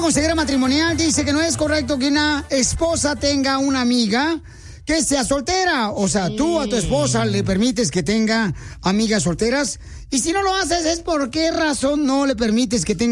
consejera matrimonial dice que no es correcto que una esposa tenga una amiga que sea soltera. O sea, tú a tu esposa le permites que tenga amigas solteras. Y si no lo haces, ¿es por qué razón no le permites que tenga